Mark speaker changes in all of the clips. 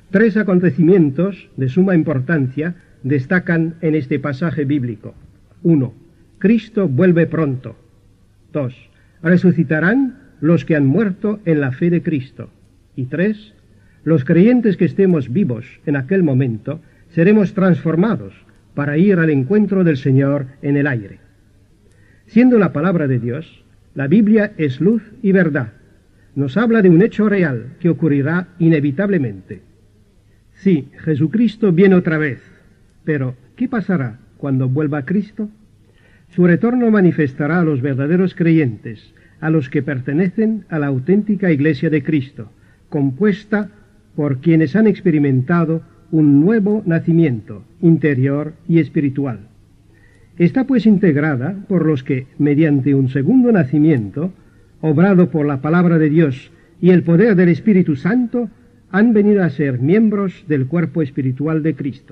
Speaker 1: Tres acontecimientos de suma importancia destacan en este pasaje bíblico. 1. Cristo vuelve pronto. 2. Resucitarán los que han muerto en la fe de Cristo. Y 3. Los creyentes que estemos vivos en aquel momento seremos transformados para ir al encuentro del Señor en el aire. Siendo la palabra de Dios, la Biblia es luz y verdad. Nos habla de un hecho real que ocurrirá inevitablemente. Sí, Jesucristo viene otra vez, pero ¿qué pasará cuando vuelva Cristo? Su retorno manifestará a los verdaderos creyentes, a los que pertenecen a la auténtica Iglesia de Cristo, compuesta por quienes han experimentado un nuevo nacimiento interior y espiritual. Está pues integrada por los que, mediante un segundo nacimiento, obrado por la palabra de Dios y el poder del Espíritu Santo, han venido a ser miembros del cuerpo espiritual de Cristo.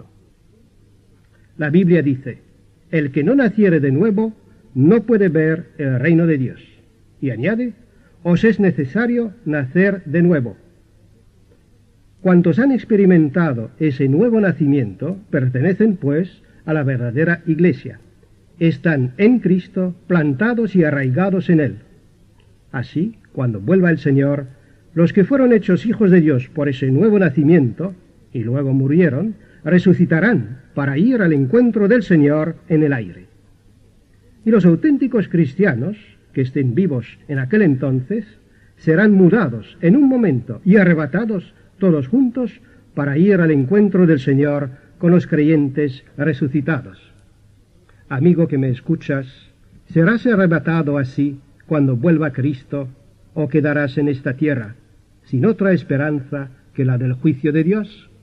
Speaker 1: La Biblia dice: el que no naciere de nuevo no puede ver el reino de Dios. Y añade: os es necesario nacer de nuevo. Cuantos han experimentado ese nuevo nacimiento pertenecen, pues, a la verdadera Iglesia. Están en Cristo, plantados y arraigados en Él. Así, cuando vuelva el Señor, los que fueron hechos hijos de Dios por ese nuevo nacimiento, y luego murieron, resucitarán para ir al encuentro del Señor en el aire. Y los auténticos cristianos, que estén vivos en aquel entonces, serán mudados en un momento y arrebatados todos juntos para ir al encuentro del Señor con los creyentes resucitados. Amigo que me escuchas, ¿serás arrebatado así cuando vuelva Cristo o quedarás en esta tierra sin otra esperanza que la del juicio de Dios?